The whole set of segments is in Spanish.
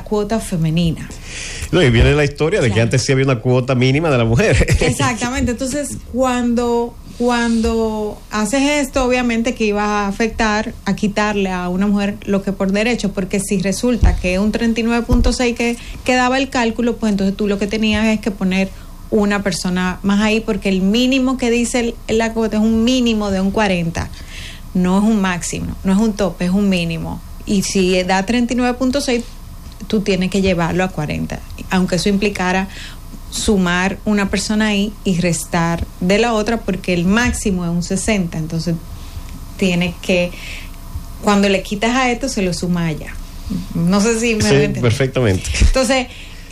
la cuota femenina. No, y viene la historia de que antes sí había una cuota mínima de la mujer. Exactamente. Entonces, cuando haces esto, obviamente que iba a afectar, a quitarle a una mujer lo que por derecho, porque si resulta que un 39.6 que daba el cálculo, pues entonces tú lo que tenías es que poner una persona más ahí, porque el mínimo que dice la cuota es un mínimo de un 40, no es un máximo, no es un tope, es un mínimo. Y si da 39.6, tú tienes que llevarlo a 40, aunque eso implicara sumar una persona ahí y restar de la otra, porque el máximo es un 60, entonces tienes que, cuando le quitas a esto, se lo suma allá. No sé si me sí, perfectamente. Entonces,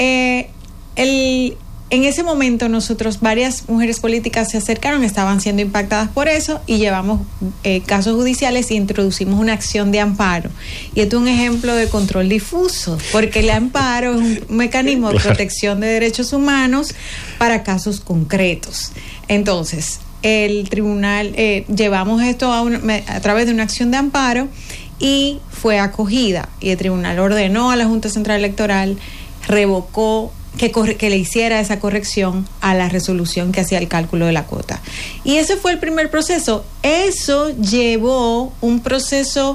en ese momento nosotros, varias mujeres políticas se acercaron, estaban siendo impactadas por eso, y llevamos casos judiciales y introducimos una acción de amparo. Y esto es un ejemplo de control difuso, porque el amparo es un mecanismo de protección de derechos humanos para casos concretos. Entonces, el tribunal, llevamos esto a través de una acción de amparo y fue acogida, y el tribunal ordenó a la Junta Central Electoral, revocó que le hiciera esa corrección a la resolución que hacía el cálculo de la cuota. Y ese fue el primer proceso. Eso llevó un proceso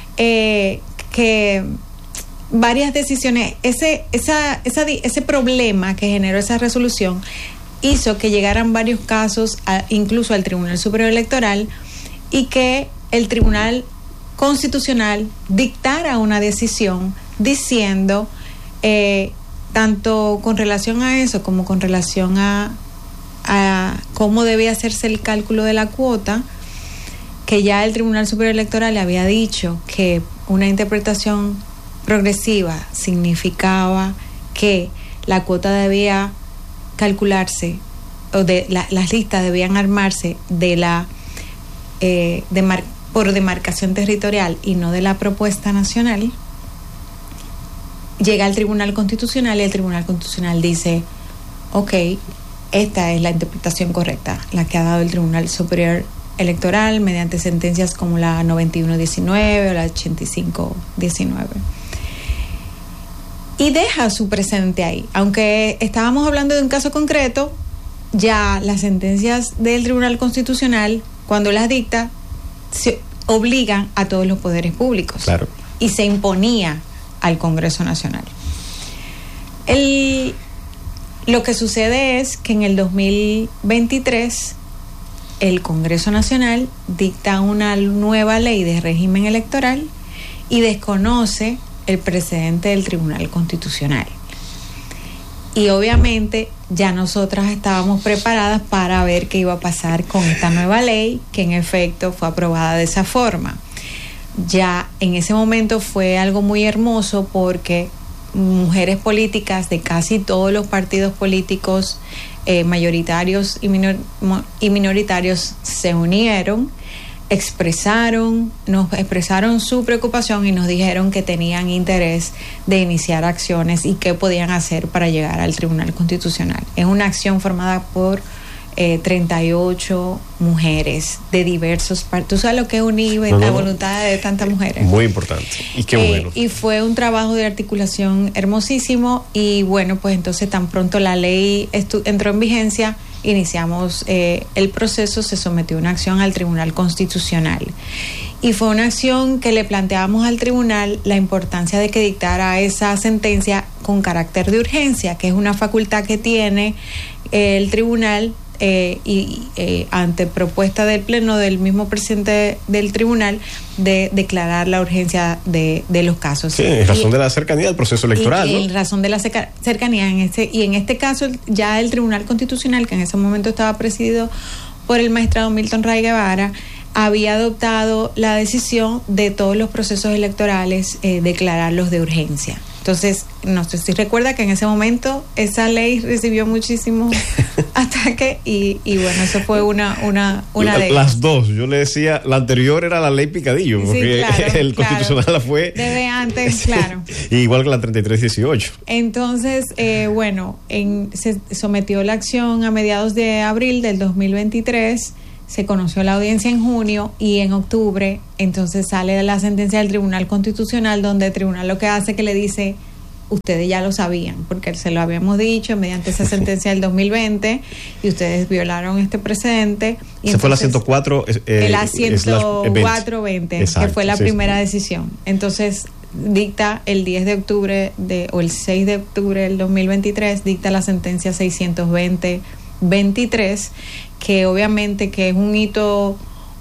que varias decisiones, ese problema que generó esa resolución hizo que llegaran varios casos incluso al Tribunal Superior Electoral, y que el Tribunal Constitucional dictara una decisión diciendo, tanto con relación a eso como con relación a cómo debía hacerse el cálculo de la cuota, que ya el Tribunal Superior Electoral le había dicho que una interpretación progresiva significaba que la cuota debía calcularse, o las listas debían armarse por demarcación territorial y no de la propuesta nacional. Llega al Tribunal Constitucional y el Tribunal Constitucional dice, ok, esta es la interpretación correcta, la que ha dado el Tribunal Superior Electoral mediante sentencias como la 91-19 o la 85-19. Y deja su precedente ahí. Aunque estábamos hablando de un caso concreto, ya las sentencias del Tribunal Constitucional, cuando las dicta, se obligan a todos los poderes públicos. Claro. Y se imponía al Congreso Nacional. Lo que sucede es que en el 2023 el Congreso Nacional dicta una nueva ley de régimen electoral y desconoce el precedente del Tribunal Constitucional. Y obviamente ya nosotras estábamos preparadas para ver qué iba a pasar con esta nueva ley, que en efecto fue aprobada de esa forma. Ya en ese momento fue algo muy hermoso, porque mujeres políticas de casi todos los partidos políticos, mayoritarios y minoritarios, se unieron, nos expresaron su preocupación y nos dijeron que tenían interés de iniciar acciones y qué podían hacer para llegar al Tribunal Constitucional. Es una acción formada por 38 mujeres de diversos partidos. ¿Tú sabes lo que es unir la voluntad de tantas mujeres? Muy importante. Y qué bueno. Y fue un trabajo de articulación hermosísimo. Y bueno, pues entonces tan pronto la ley entró en vigencia, iniciamos el proceso, se sometió una acción al Tribunal Constitucional. Y fue una acción que le planteábamos al tribunal la importancia de que dictara esa sentencia con carácter de urgencia, que es una facultad que tiene el tribunal, ante propuesta del Pleno del mismo presidente del tribunal, de declarar la urgencia de los casos. Sí, en razón de la cercanía del proceso electoral. En razón de la cercanía. En este caso, ya el Tribunal Constitucional, que en ese momento estaba presidido por el magistrado Milton Ray Guevara, había adoptado la decisión de todos los procesos electorales declararlos de urgencia. Entonces, no sé si recuerda que en ese momento esa ley recibió muchísimos ataques y bueno, eso fue una de las dos. Yo le decía, la anterior era la ley Picadillo, porque sí, claro, el Constitucional la fue desde antes, claro. Igual que la 3318. Entonces, se sometió la acción a mediados de abril del 2023. Se conoció la audiencia en junio y en octubre entonces sale la sentencia del Tribunal Constitucional, donde el tribunal lo que hace es que le dice, ustedes ya lo sabían, porque se lo habíamos dicho mediante esa sentencia del 2020 y ustedes violaron este precedente. Y se fue la 104. La 104-20, que fue la primera decisión. Entonces, dicta el 10 de octubre o el 6 de octubre del 2023, dicta la sentencia 620-23, que obviamente que es un hito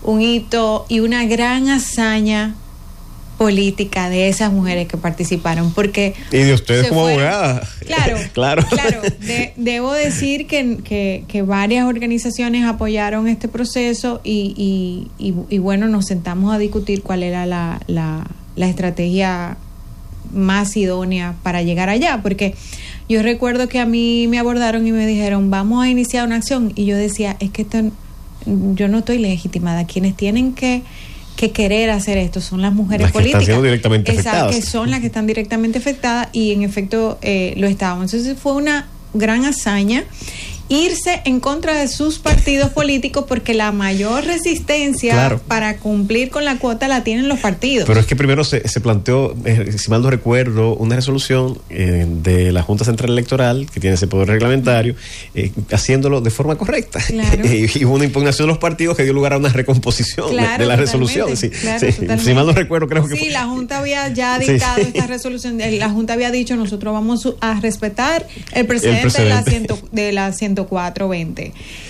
y una gran hazaña política de esas mujeres que participaron, porque y de ustedes como abogadas. Claro. Debo decir que varias organizaciones apoyaron este proceso y bueno, nos sentamos a discutir cuál era la estrategia más idónea para llegar allá, porque yo recuerdo que a mí me abordaron y me dijeron, vamos a iniciar una acción, y yo decía, es que yo no estoy legitimada, quienes tienen que querer hacer esto son las mujeres políticas, están siendo directamente afectadas, que son las que están directamente afectadas, y en efecto lo estábamos. Entonces fue una gran hazaña irse en contra de sus partidos políticos, porque la mayor resistencia para cumplir con la cuota la tienen los partidos. Pero es que primero se planteó, si mal no recuerdo, una resolución de la Junta Central Electoral, que tiene ese poder reglamentario, haciéndolo de forma correcta. Y hubo una impugnación de los partidos que dio lugar a una recomposición de la resolución. Si mal no recuerdo, creo que sí, la Junta había ya dictado esta resolución. La Junta había dicho, nosotros vamos a respetar el precedente de la 104-20,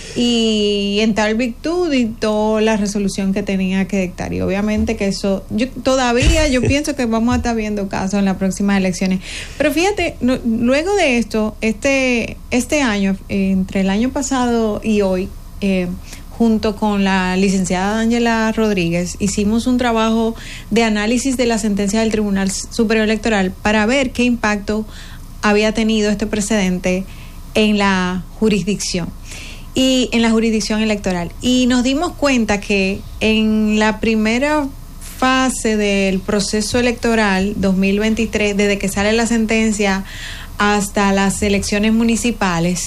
y en tal virtud dictó la resolución que tenía que dictar, y obviamente que eso yo pienso que vamos a estar viendo casos en las próximas elecciones. Pero fíjate, luego de esto, este año, entre el año pasado y hoy, junto con la licenciada Ángela Rodríguez, hicimos un trabajo de análisis de la sentencia del Tribunal Superior Electoral para ver qué impacto había tenido este precedente en la jurisdicción electoral, y nos dimos cuenta que en la primera fase del proceso electoral 2023, desde que sale la sentencia hasta las elecciones municipales,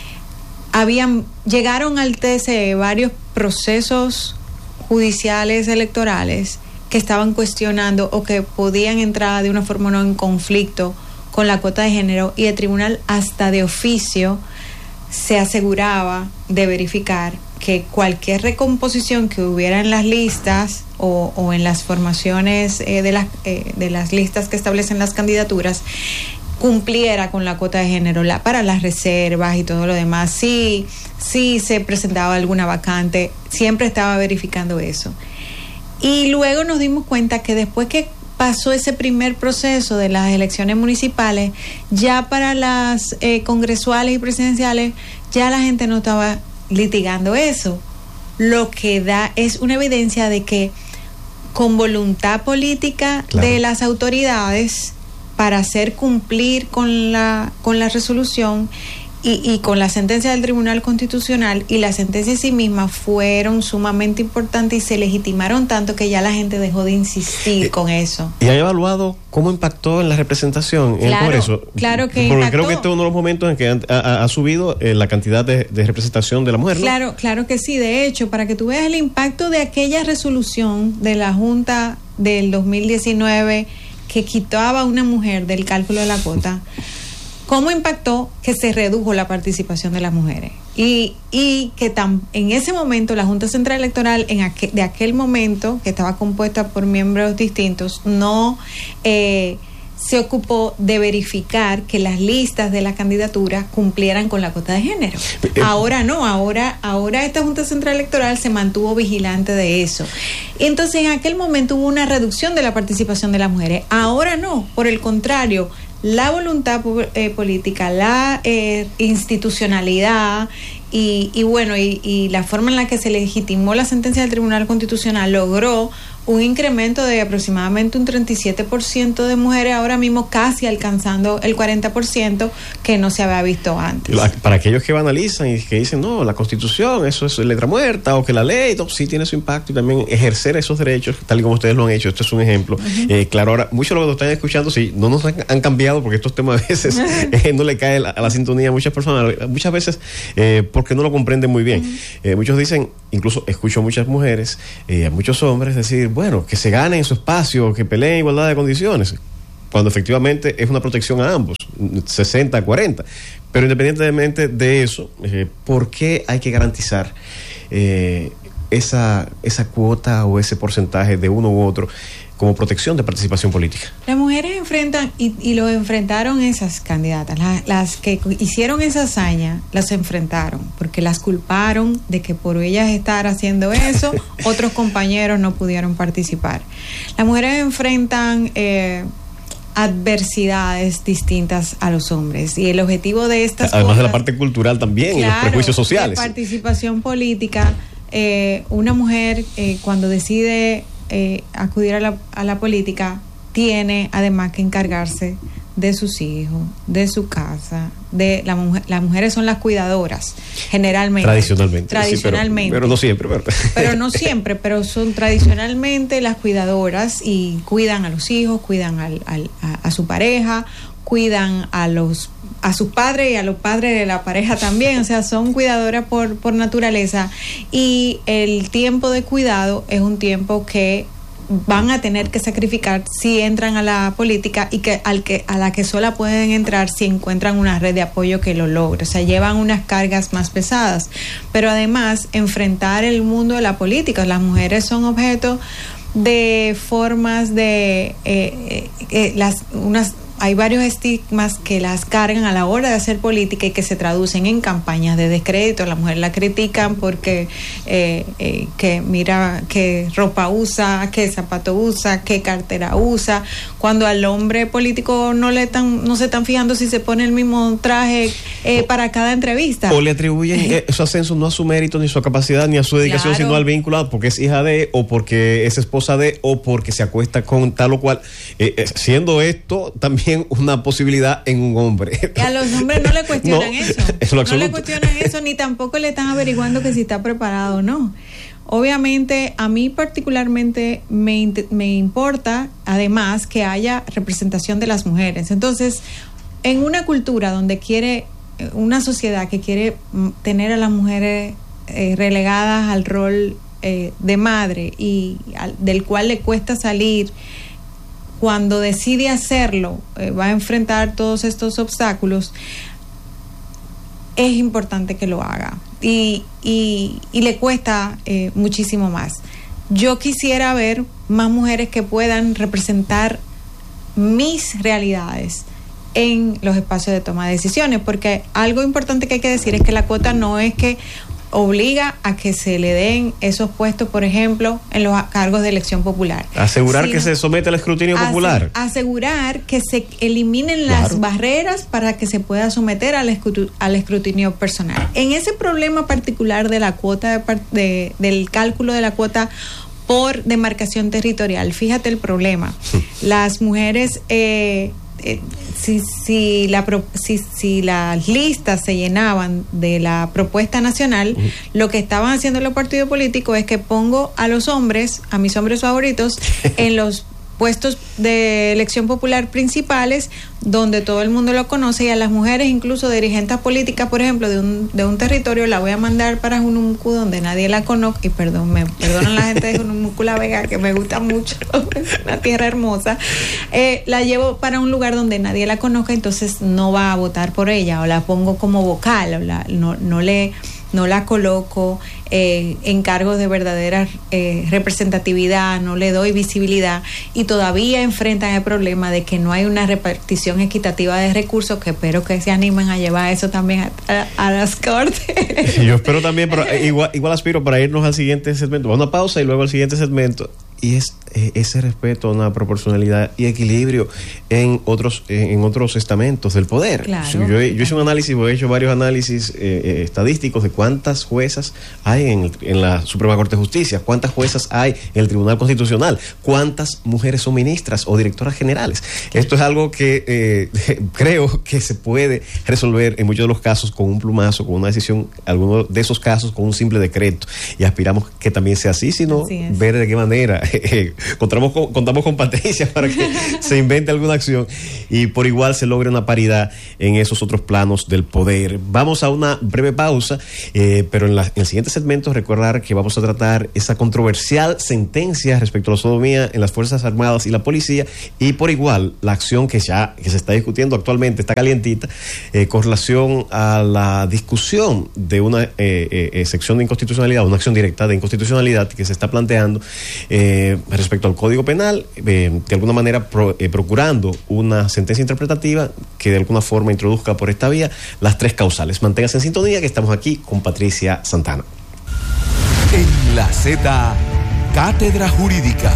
llegaron al TSE varios procesos judiciales electorales que estaban cuestionando o que podían entrar de una forma o no en conflicto con la cuota de género, y el tribunal hasta de oficio se aseguraba de verificar que cualquier recomposición que hubiera en las listas o en las formaciones de las listas que establecen las candidaturas cumpliera con la cuota de género para las reservas y todo lo demás. Si se presentaba alguna vacante, siempre estaba verificando eso. Y luego nos dimos cuenta que después que pasó ese primer proceso de las elecciones municipales, ya para las congresuales y presidenciales, ya la gente no estaba litigando eso. Lo que da es una evidencia de que con voluntad política de las autoridades para hacer cumplir con la resolución y con la sentencia del Tribunal Constitucional, y la sentencia en sí misma fueron sumamente importantes y se legitimaron tanto que ya la gente dejó de insistir con eso. ¿Y han evaluado cómo impactó en la representación en el Congreso? Claro que porque impactó. Creo que este es uno de los momentos en que ha subido la cantidad de representación de la mujer, ¿no? Claro que sí. De hecho, para que tú veas el impacto de aquella resolución de la Junta del 2019 que quitaba a una mujer del cálculo de la cuota, ¿cómo impactó que se redujo la participación de las mujeres? Y que en ese momento la Junta Central Electoral, de aquel momento, que estaba compuesta por miembros distintos, no se ocupó de verificar que las listas de la candidatura cumplieran con la cuota de género. Ahora no, ahora esta Junta Central Electoral se mantuvo vigilante de eso. Entonces, en aquel momento hubo una reducción de la participación de las mujeres. Ahora no, por el contrario, la voluntad política, la institucionalidad y la forma en la que se legitimó la sentencia del Tribunal Constitucional logró un incremento de aproximadamente un 37% de mujeres, ahora mismo casi alcanzando el 40% que no se había visto antes. Para aquellos que analizan y que dicen, no, la Constitución, eso es letra muerta, o que la ley, no, sí tiene su impacto, y también ejercer esos derechos, tal y como ustedes lo han hecho. Esto es un ejemplo. Claro, ahora, muchos de los que nos están escuchando, sí, no nos han cambiado, porque estos temas a veces no le cae a la sintonía a muchas personas, muchas veces porque no lo comprenden muy bien. Muchos dicen, incluso escucho a muchas mujeres, a muchos hombres decir, bueno, que se ganen su espacio, que peleen en igualdad de condiciones. cuando efectivamente es una protección a ambos, 60-40. Pero independientemente de eso, ¿por qué hay que garantizar esa cuota o ese porcentaje de uno u otro como protección de participación política? Las mujeres enfrentan, y lo enfrentaron esas candidatas, las que hicieron esa hazaña, las enfrentaron, porque las culparon de que por ellas estar haciendo eso, otros compañeros no pudieron participar. Las mujeres enfrentan adversidades distintas a los hombres, y el objetivo de estas además cosas, de la parte cultural también, claro, y los prejuicios sociales, de participación política, una mujer cuando decide acudir a la política tiene además que encargarse de sus hijos, de su casa, de las mujeres son las cuidadoras generalmente, tradicionalmente, sí, pero no siempre, pero no siempre, pero son tradicionalmente las cuidadoras, y cuidan a los hijos, cuidan a su pareja, cuidan a sus padres y a los padres de la pareja también, o sea, son cuidadoras por naturaleza, y el tiempo de cuidado es un tiempo que van a tener que sacrificar si entran a la política, y a la que sola pueden entrar si encuentran una red de apoyo que lo logre. O sea, llevan unas cargas más pesadas, pero además enfrentar el mundo de la política. Las mujeres son objeto de formas de hay varios estigmas que las cargan a la hora de hacer política y que se traducen en campañas de descrédito. La mujer la critican porque que mira qué ropa usa, qué zapato usa, qué cartera usa, cuando al hombre político no se están fijando si se pone el mismo traje para cada entrevista. O le atribuyen su ascenso no a su mérito, ni su capacidad, ni a su dedicación, claro, sino al vínculo, porque es hija de, o porque es esposa de, o porque se acuesta con tal o cual, siendo esto también una posibilidad en un hombre. Y a los hombres no le cuestionan eso. No le cuestionan eso, ni tampoco le están averiguando que si está preparado o no. Obviamente, a mí particularmente me importa, además, que haya representación de las mujeres. Entonces, en una cultura donde una sociedad que quiere tener a las mujeres relegadas al rol de madre, y del cual le cuesta salir, cuando decide hacerlo, va a enfrentar todos estos obstáculos, es importante que lo haga, y le cuesta muchísimo más. Yo quisiera ver más mujeres que puedan representar mis realidades en los espacios de toma de decisiones, porque algo importante que hay que decir es que la cuota no es que obliga a que se le den esos puestos, por ejemplo, en los cargos de elección popular. Asegurar que se somete al escrutinio popular. Asegurar que se eliminen las barreras para que se pueda someter al escrutinio personal. En ese problema particular de la cuota, del cálculo de la cuota por demarcación territorial, fíjate el problema. Las mujeres... si las listas se llenaban de la propuesta nacional, lo que estaban haciendo los partidos políticos es que pongo a los hombres, a mis hombres favoritos, en los puestos de elección popular principales, donde todo el mundo lo conoce, y a las mujeres, incluso dirigentes políticas, por ejemplo, de un territorio, la voy a mandar para Junumucu, donde nadie la conoce, y perdonan la gente de Junumucu La Vega, que me gusta mucho, es una tierra hermosa, la llevo para un lugar donde nadie la conozca, entonces no va a votar por ella, o la pongo como vocal, o no la coloco en cargos de verdadera representatividad, no le doy visibilidad, y todavía enfrentan el problema de que no hay una repartición equitativa de recursos, que espero que se animen a llevar eso también a las cortes. Yo espero también, pero igual aspiro para irnos al siguiente segmento. Vamos a una pausa y luego al siguiente segmento. Y es ese respeto a una proporcionalidad y equilibrio en otros estamentos del poder. Claro. Yo hice un análisis, he hecho varios análisis estadísticos de cuántas juezas hay en la Suprema Corte de Justicia, cuántas juezas hay en el Tribunal Constitucional, cuántas mujeres son ministras o directoras generales. Esto es algo que creo que se puede resolver en muchos de los casos con un plumazo, con una decisión, algunos de esos casos con un simple decreto, y aspiramos que también sea así, sino ver de qué manera contamos con Patricia para que se invente alguna acción y por igual se logre una paridad en esos otros planos del poder. Vamos a una breve pausa, pero en el siguiente segmento recordar que vamos a tratar esa controversial sentencia respecto a la sodomía en las Fuerzas Armadas y la policía, y por igual la acción que se está discutiendo actualmente, está calientita, con relación a la discusión de una sección de inconstitucionalidad, una acción directa de inconstitucionalidad que se está planteando respecto al Código Penal, de alguna manera procurando una sentencia interpretativa que de alguna forma introduzca por esta vía las tres causales. Manténgase en sintonía, que estamos aquí con Patricia Santana. En la Z, Cátedra Jurídica.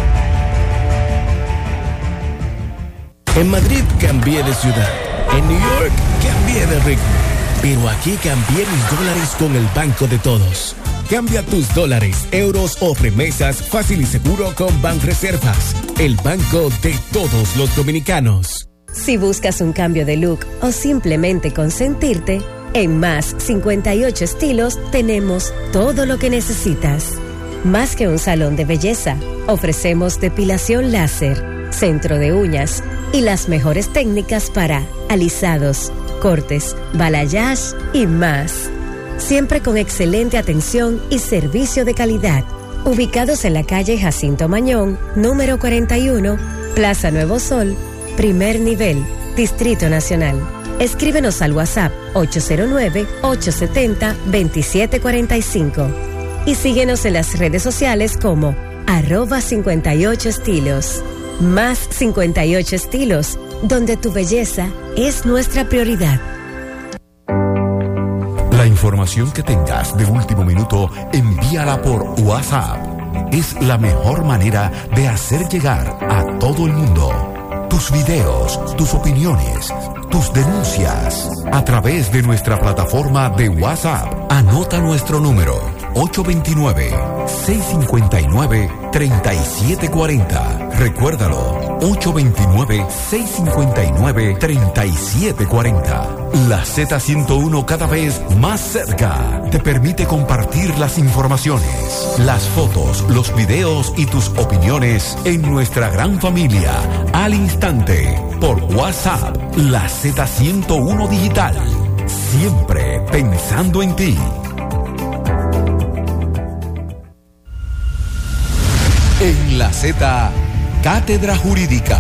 En Madrid cambié de ciudad, en New York cambié de ritmo, pero aquí cambié mis dólares con el Banco de Todos. Cambia tus dólares, euros o remesas fácil y seguro con Banreservas, el banco de todos los dominicanos. Si buscas un cambio de look o simplemente consentirte, en Más 58 Estilos tenemos todo lo que necesitas. Más que un salón de belleza, ofrecemos depilación láser, centro de uñas y las mejores técnicas para alisados, cortes, balayage y más. Siempre con excelente atención y servicio de calidad. Ubicados en la calle Jacinto Mañón, número 41, Plaza Nuevo Sol, primer nivel, Distrito Nacional. Escríbenos al WhatsApp 809-870-2745 y síguenos en las redes sociales como @58estilos. Más 58 Estilos, donde tu belleza es nuestra prioridad. La información que tengas de último minuto, envíala por WhatsApp. Es la mejor manera de hacer llegar a todo el mundo tus videos, tus opiniones, tus denuncias a través de nuestra plataforma de WhatsApp. Anota nuestro número 829-659-3740. Recuérdalo, 829-659-3740. La Z101, cada vez más cerca, te permite compartir las informaciones, las fotos, los videos y tus opiniones en nuestra gran familia al instante por WhatsApp. La Z101 Digital, siempre pensando en ti. En la Z, Cátedra Jurídica.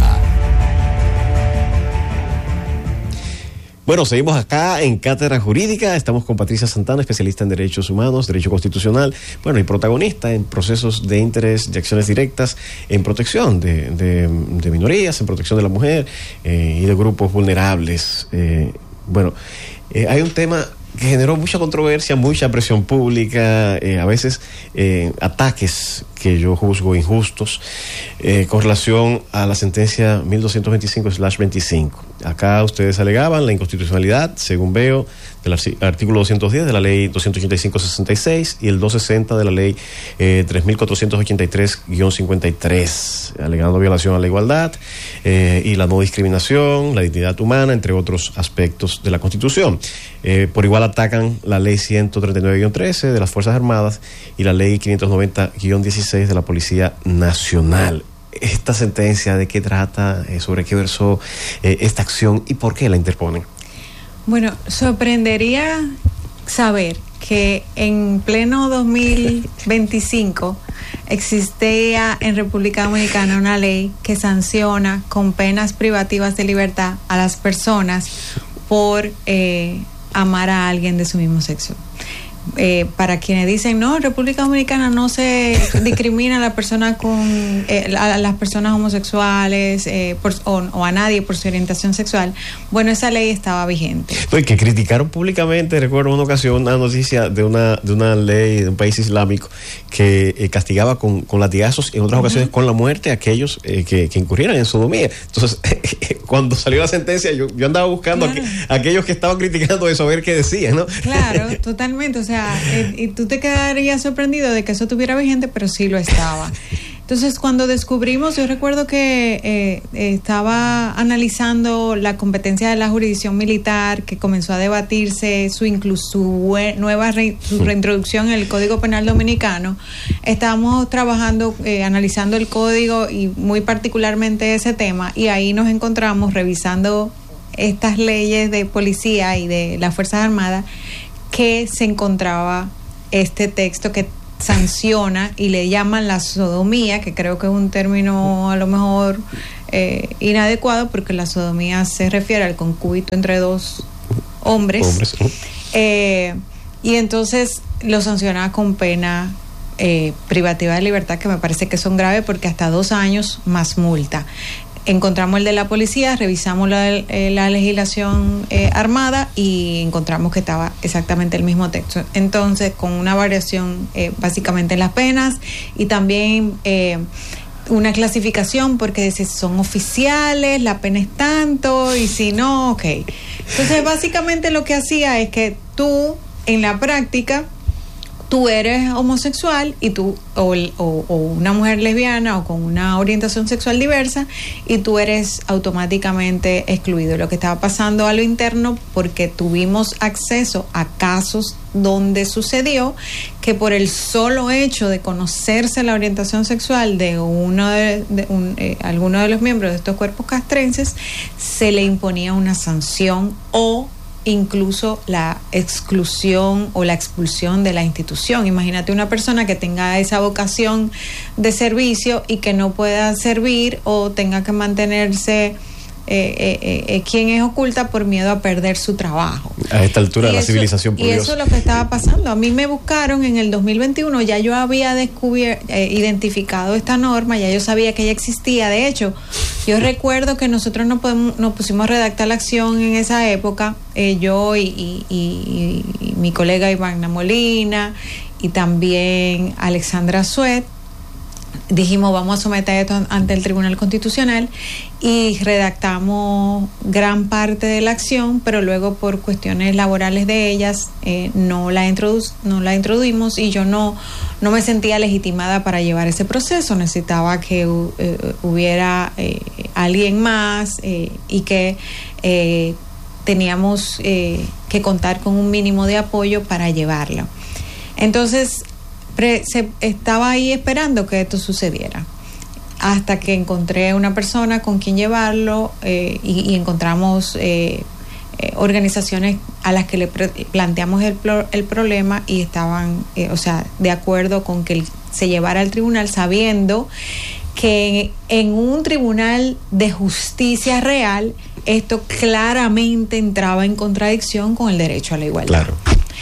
Bueno, seguimos acá en Cátedra Jurídica. Estamos con Patricia Santana, especialista en derechos humanos, derecho constitucional, bueno, y protagonista en procesos de interés, de acciones directas, en protección de minorías, en protección de la mujer y de grupos vulnerables. Hay un tema que generó mucha controversia, mucha presión pública, a veces ataques que yo juzgo injustos, con relación a la sentencia 1225/25. Acá ustedes alegaban la inconstitucionalidad, según veo, del artículo 210 de la ley 285/66 y el 260 de la ley 3483-53, alegando violación a la igualdad y la no discriminación, la dignidad humana, entre otros aspectos de la Constitución. Por igual atacan la ley 139-13 de las Fuerzas Armadas y la ley 590-16 de la Policía Nacional. Esta sentencia, ¿de qué trata? ¿Sobre qué versó esta acción y por qué la interponen? Bueno, sorprendería saber que en pleno 2025 existía en República Dominicana una ley que sanciona con penas privativas de libertad a las personas por amar a alguien de su mismo sexo. Para quienes dicen no, República Dominicana no se discrimina a las personas a las personas homosexuales o a nadie por su orientación sexual. Bueno, esa ley estaba vigente. Pues que criticaron públicamente, recuerdo una ocasión una noticia de una ley de un país islámico que castigaba con latigazos, en otras ocasiones con la muerte a aquellos que incurrieran en sodomía. Entonces, cuando salió la sentencia, yo andaba buscando a aquellos que estaban criticando eso, a ver qué decían, ¿no? Claro, totalmente. O sea, y tú te quedarías sorprendido de que eso estuviera vigente, pero sí lo estaba. Entonces, cuando descubrimos, yo recuerdo que estaba analizando la competencia de la jurisdicción militar, que comenzó a debatirse su reintroducción en el Código Penal Dominicano. Estábamos trabajando, analizando el código y muy particularmente ese tema, y ahí nos encontramos revisando estas leyes de policía y de las Fuerzas Armadas, que se encontraba este texto que sanciona y le llaman la sodomía, que creo que es un término a lo mejor inadecuado, porque la sodomía se refiere al concubito entre dos hombres. Y entonces lo sanciona con pena privativa de libertad, que me parece que son graves, porque hasta 2 años más multa. Encontramos el de la policía, revisamos la legislación armada y encontramos que estaba exactamente el mismo texto. Entonces, con una variación básicamente en las penas, y también una clasificación, porque si son oficiales, la pena es tanto, y si no, ok. Entonces, básicamente lo que hacía es que tú, en la práctica, tú eres homosexual y tú o una mujer lesbiana o con una orientación sexual diversa, y tú eres automáticamente excluido. Lo que estaba pasando a lo interno, porque tuvimos acceso a casos donde sucedió que por el solo hecho de conocerse la orientación sexual de alguno de los miembros de estos cuerpos castrenses, se le imponía una sanción o incluso la exclusión o la expulsión de la institución. Imagínate una persona que tenga esa vocación de servicio y que no pueda servir o tenga que mantenerse quien es oculta por miedo a perder su trabajo. A esta altura de la civilización, por Dios. Y eso es lo que estaba pasando. A mí me buscaron en el 2021, ya yo había identificado esta norma, ya yo sabía que ella existía. De hecho, yo recuerdo que nosotros nos pusimos a redactar la acción en esa época, yo y mi colega Ivana Molina y también Alexandra Suet. Dijimos, vamos a someter esto ante el Tribunal Constitucional, y redactamos gran parte de la acción, pero luego por cuestiones laborales de ellas no la introducimos, y yo no me sentía legitimada para llevar ese proceso. Necesitaba que hubiera alguien más y que teníamos que contar con un mínimo de apoyo para llevarla. Entonces se estaba ahí esperando que esto sucediera, hasta que encontré una persona con quien llevarlo, y encontramos organizaciones a las que le planteamos el problema, y estaban de acuerdo con que se llevara al tribunal, sabiendo que en un tribunal de justicia real esto claramente entraba en contradicción con el derecho a la igualdad. Claro.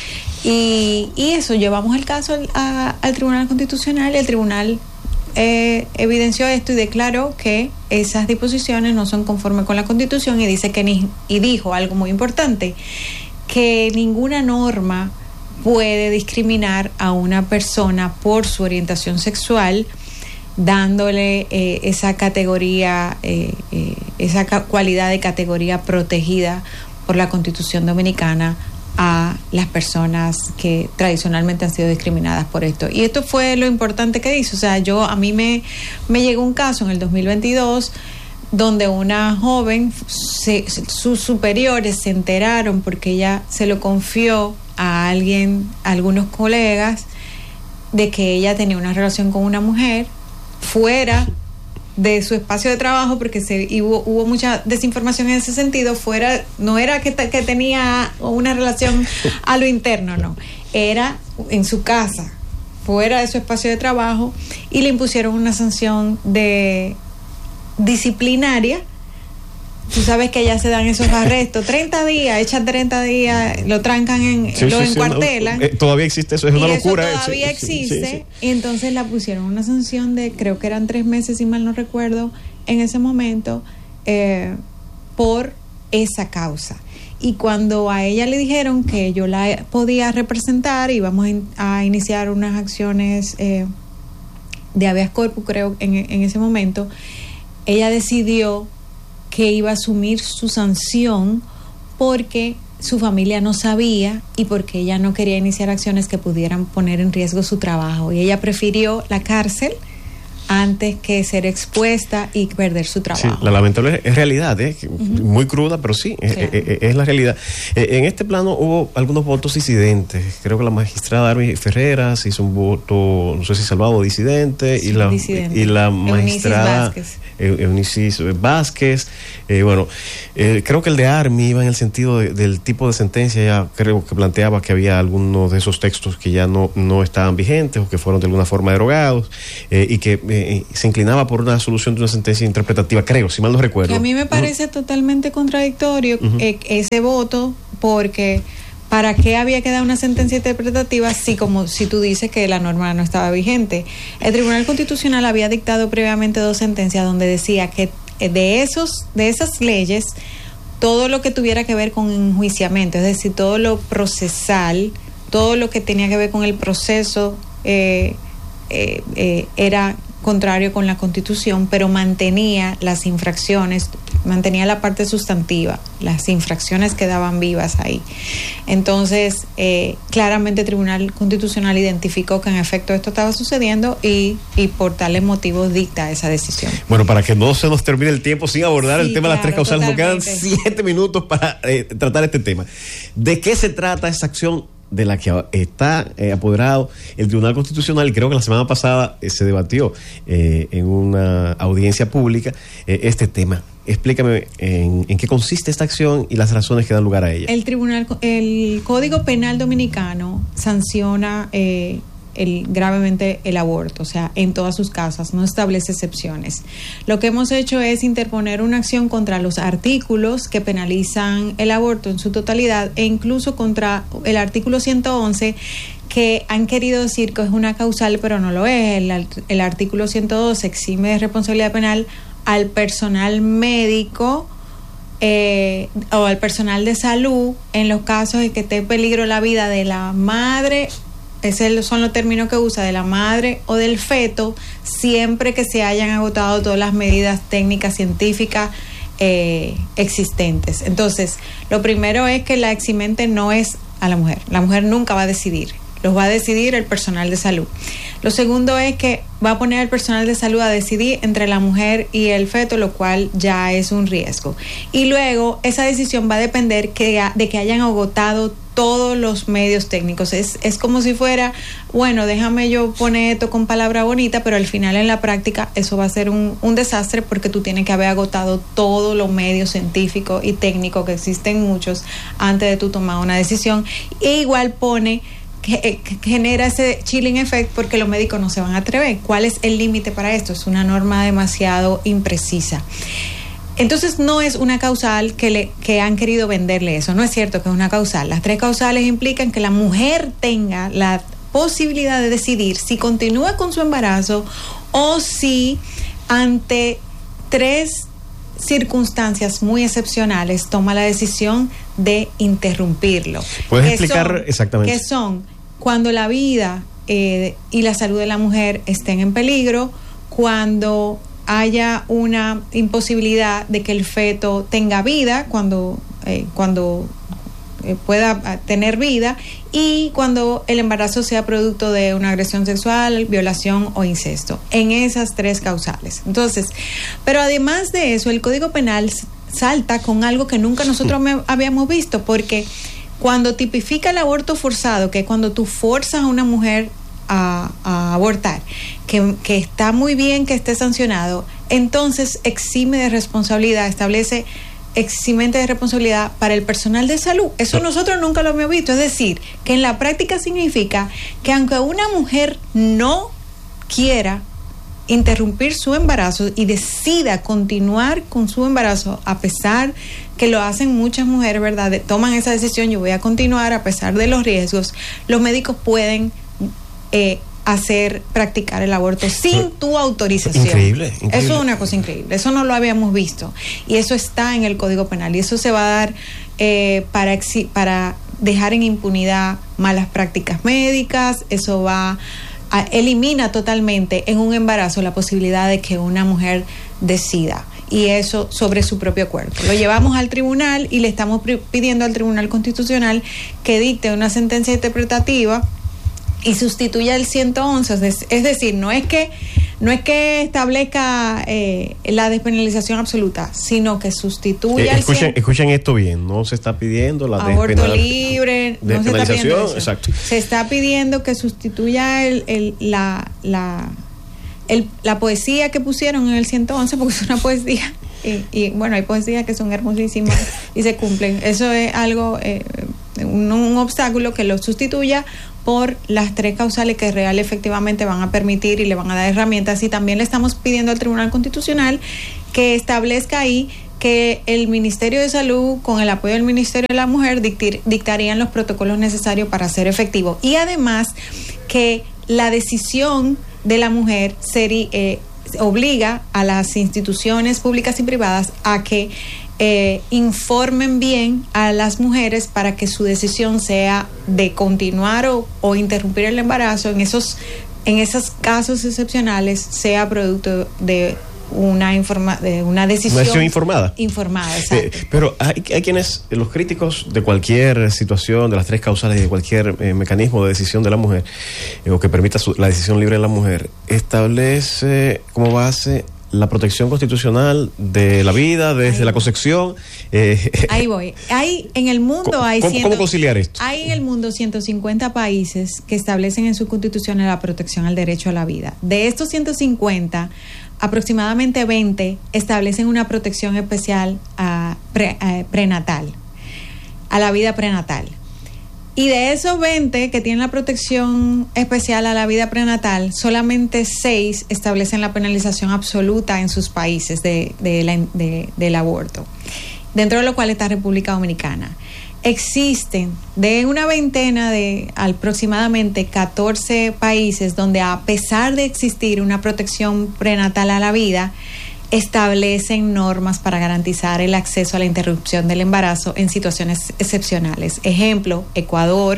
Y eso, llevamos el caso al Tribunal Constitucional, y el tribunal evidenció esto y declaró que esas disposiciones no son conformes con la Constitución, y dijo algo muy importante, que ninguna norma puede discriminar a una persona por su orientación sexual, dándole esa categoría, esa cualidad de categoría protegida por la Constitución Dominicana a las personas que tradicionalmente han sido discriminadas por esto. Y esto fue lo importante que hizo. O sea, a mí me llegó un caso en el 2022 donde una joven, sus superiores se enteraron, porque ella se lo confió a algunos colegas, de que ella tenía una relación con una mujer fuera de su espacio de trabajo, porque hubo mucha desinformación en ese sentido. No era que tenía una relación a lo interno, no, era en su casa, fuera de su espacio de trabajo, y le impusieron una sanción disciplinaria. Tú sabes que ya se dan esos arrestos, 30 días, echan 30 días, lo trancan, lo encuartelan. No, todavía existe eso, es una locura. Eso todavía existe. Y entonces la pusieron una sanción de, creo que eran 3 meses, si mal no recuerdo, en ese momento, por esa causa. Y cuando a ella le dijeron que yo la podía representar, íbamos a iniciar unas acciones de habeas corpus, creo, en ese momento, ella decidió que iba a asumir su sanción, porque su familia no sabía y porque ella no quería iniciar acciones que pudieran poner en riesgo su trabajo, y ella prefirió la cárcel antes que ser expuesta y perder su trabajo. Sí, la lamentable es realidad, muy cruda, pero sí, claro. Es la realidad. En este plano hubo algunos votos disidentes. Creo que la magistrada Army Ferreras hizo un voto, no sé si salvado disidente, sí, y la magistrada Eunice Vázquez. Creo que el de Army iba en el sentido del tipo de sentencia, ya creo que planteaba que había algunos de esos textos que ya no estaban vigentes o que fueron de alguna forma derogados, y que se inclinaba por una solución de una sentencia interpretativa, creo, si mal no recuerdo. Que a mí me parece totalmente contradictorio ese voto, porque ¿para qué había que dar una sentencia interpretativa si tú dices que la norma no estaba vigente? El Tribunal Constitucional había dictado previamente 2 sentencias donde decía que de esas leyes, todo lo que tuviera que ver con enjuiciamiento, es decir, todo lo procesal, todo lo que tenía que ver con el proceso, era contrario con la Constitución, pero mantenía las infracciones, mantenía la parte sustantiva, las infracciones quedaban vivas ahí. Entonces, claramente el Tribunal Constitucional identificó que en efecto esto estaba sucediendo y por tales motivos dicta esa decisión. Bueno, para que no se nos termine el tiempo sin abordar el tema de las 3 causales, nos quedan 7 minutos para tratar este tema. ¿De qué se trata esa acción de la que está apoderado el Tribunal Constitucional? Creo que la semana pasada se debatió en una audiencia pública este tema. Explícame en qué consiste esta acción y las razones que dan lugar a ella. El Código Penal Dominicano sanciona gravemente el aborto, o sea, en todas sus causas, no establece excepciones. Lo que hemos hecho es interponer una acción contra los artículos que penalizan el aborto en su totalidad e incluso contra el artículo 111, que han querido decir que es una causal, pero no lo es. El artículo 112 exime de responsabilidad penal al personal médico o al personal de salud en los casos en que esté en peligro la vida de la madre. Esos son los términos que usa, de la madre o del feto, siempre que se hayan agotado todas las medidas técnicas científicas existentes. Entonces, lo primero es que la eximente no es a la mujer. La mujer nunca va a decidir, los va a decidir el personal de salud. Lo segundo es que va a poner al personal de salud a decidir entre la mujer y el feto, lo cual ya es un riesgo. Y luego, esa decisión va a depender de que hayan agotado todos los medios técnicos. Es como si fuera, bueno, déjame yo poner esto con palabra bonita, pero al final en la práctica eso va a ser un desastre, porque tú tienes que haber agotado todos los medios científicos y técnicos, que existen muchos, antes de tú tomar una decisión. E igual pone que genera ese chilling effect, porque los médicos no se van a atrever. ¿Cuál es el límite para esto? Es una norma demasiado imprecisa. Entonces no es una causal que han querido venderle eso, no es cierto que es una causal. Las 3 causales implican que la mujer tenga la posibilidad de decidir si continúa con su embarazo o si ante 3 circunstancias muy excepcionales toma la decisión de interrumpirlo. ¿Puedes explicar exactamente? Que son cuando la vida y la salud de la mujer estén en peligro, cuando haya una imposibilidad de que el feto tenga vida, cuando pueda tener vida, y cuando el embarazo sea producto de una agresión sexual, violación o incesto, en esas 3 causales. Entonces, pero además de eso, el Código Penal salta con algo que nunca nosotros habíamos visto, porque cuando tipifica el aborto forzado, que es cuando tú forzas a una mujer a abortar, que está muy bien que esté sancionado, entonces exime de responsabilidad, establece eximente de responsabilidad para el personal de salud. Eso nosotros nunca lo hemos visto. Es decir, que en la práctica significa que aunque una mujer no quiera interrumpir su embarazo y decida continuar con su embarazo, a pesar que lo hacen muchas mujeres, ¿verdad? Toman esa decisión, yo voy a continuar a pesar de los riesgos, los médicos pueden practicar el aborto sin tu autorización. Increíble. Eso es una cosa increíble, eso no lo habíamos visto, y eso está en el Código Penal, y eso se va a dar para dejar en impunidad malas prácticas médicas. Eso elimina totalmente en un embarazo la posibilidad de que una mujer decida, y eso sobre su propio cuerpo. Lo llevamos al tribunal y le estamos pidiendo al Tribunal Constitucional que dicte una sentencia interpretativa y sustituya el 111, es decir, no es que no es que establezca la despenalización absoluta, sino que sustituya escuchen esto bien, no se está pidiendo la aborto libre, no se está pidiendo eso. Exacto. Se está pidiendo que sustituya la poesía que pusieron en el 111, porque es una poesía y bueno, hay poesías que son hermosísimas y se cumplen. Eso es algo, un obstáculo que lo sustituya por las 3 causales que real efectivamente van a permitir y le van a dar herramientas. Y también le estamos pidiendo al Tribunal Constitucional que establezca ahí que el Ministerio de Salud, con el apoyo del Ministerio de la Mujer, dictarían los protocolos necesarios para ser efectivo. Y además que la decisión de la mujer obliga a las instituciones públicas y privadas a que informen bien a las mujeres para que su decisión sea de continuar o interrumpir el embarazo en esos casos excepcionales, sea producto de una decisión informada. Exacto. Pero hay quienes, los críticos de cualquier situación, de las 3 causales, de cualquier mecanismo de decisión de la mujer, o que permita la decisión libre de la mujer, establece como base la protección constitucional de la vida desde la concepción. Ahí voy. En el mundo ¿Cómo conciliar esto? Hay en el mundo 150 países que establecen en sus constituciones la protección al derecho a la vida. De estos 150, aproximadamente 20 establecen una protección especial prenatal, a la vida prenatal. Y de esos 20 que tienen la protección especial a la vida prenatal, solamente 6 establecen la penalización absoluta en sus países del aborto, dentro de lo cual está República Dominicana. Existen de una veintena de aproximadamente 14 países donde, a pesar de existir una protección prenatal a la vida, establecen normas para garantizar el acceso a la interrupción del embarazo en situaciones excepcionales. Ejemplo, Ecuador,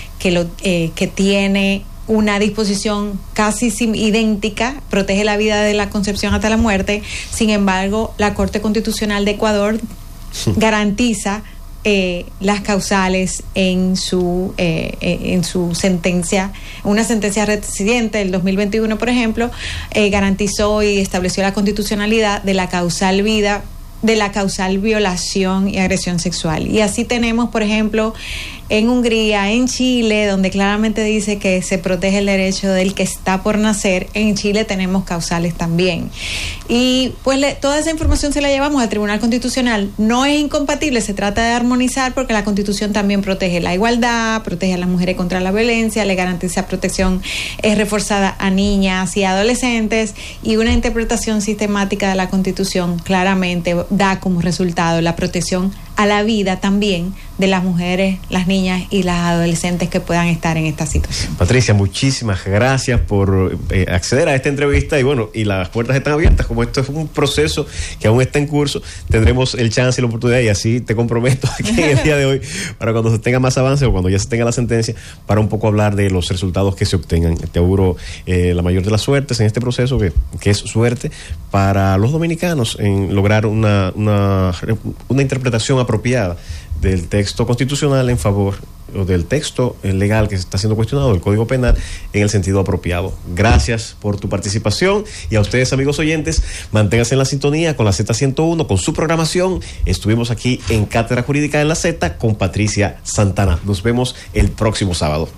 que tiene una disposición casi idéntica, protege la vida de la concepción hasta la muerte. Sin embargo, la Corte Constitucional de Ecuador garantiza las causales en su sentencia, una sentencia reciente del 2021, por ejemplo, garantizó y estableció la constitucionalidad de la causal vida, de la causal violación y agresión sexual. Y así tenemos, por ejemplo, en Hungría, en Chile, donde claramente dice que se protege el derecho del que está por nacer. En Chile tenemos causales también. Y pues toda esa información se la llevamos al Tribunal Constitucional. No es incompatible, se trata de armonizar, porque la Constitución también protege la igualdad, protege a las mujeres contra la violencia, le garantiza protección reforzada a niñas y adolescentes, y una interpretación sistemática de la Constitución claramente da como resultado la protección a la vida también de las mujeres, las niñas y las adolescentes que puedan estar en esta situación. Patricia, muchísimas gracias por acceder a esta entrevista, y bueno, y las puertas están abiertas. Como esto es un proceso que aún está en curso, tendremos el chance y la oportunidad, y así te comprometo aquí en el día de hoy, para cuando se tenga más avance o cuando ya se tenga la sentencia, para un poco hablar de los resultados que se obtengan. Te auguro la mayor de las suertes en este proceso, que es suerte para los dominicanos en lograr una interpretación apropiada del texto constitucional en favor, o del texto legal que está siendo cuestionado, del Código Penal, en el sentido apropiado. Gracias por tu participación, y a ustedes, amigos oyentes, manténganse en la sintonía con la Z101, con su programación. Estuvimos aquí en Cátedra Jurídica en la Z con Patricia Santana. Nos vemos el próximo sábado.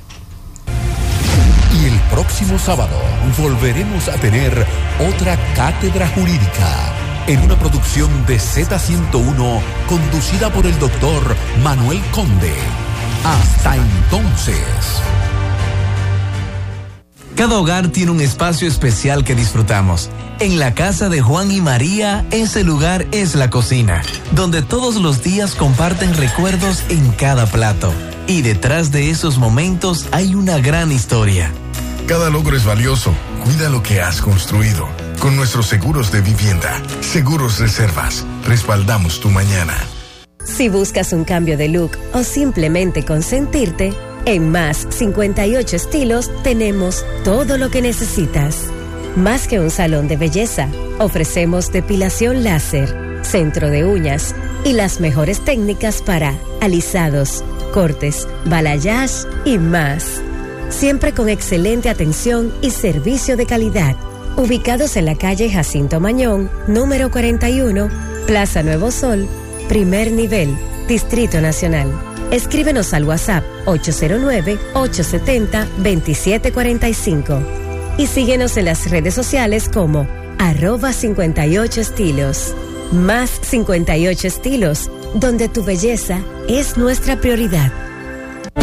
Y el próximo sábado volveremos a tener otra Cátedra Jurídica, en una producción de Z101, conducida por el doctor Manuel Conde. Hasta entonces. Cada hogar tiene un espacio especial que disfrutamos. En la casa de Juan y María, ese lugar es la cocina, donde todos los días comparten recuerdos en cada plato. Y detrás de esos momentos hay una gran historia. Cada logro es valioso. Cuida lo que has construido. Con nuestros seguros de vivienda, Seguros Reservas, respaldamos tu mañana. Si buscas un cambio de look o simplemente consentirte, en Más 58 Estilos tenemos todo lo que necesitas. Más que un salón de belleza, ofrecemos depilación láser, centro de uñas y las mejores técnicas para alisados, cortes, balayage y más. Siempre con excelente atención y servicio de calidad. Ubicados en la calle Jacinto Mañón, número 41, Plaza Nuevo Sol, primer nivel, Distrito Nacional. Escríbenos al WhatsApp 809-870-2745 y síguenos en las redes sociales como @58estilos. Más 58 estilos, donde tu belleza es nuestra prioridad.